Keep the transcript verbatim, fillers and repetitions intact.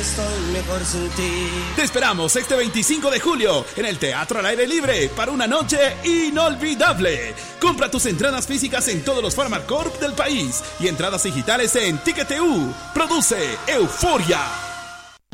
estoy mejor sin ti. Te esperamos este veinticinco de julio en el Teatro al Aire Libre para una noche inolvidable. Compra tus entradas físicas en todos los Pharmacorp del país y entradas digitales en Ticket punto E U. Produce Euforia.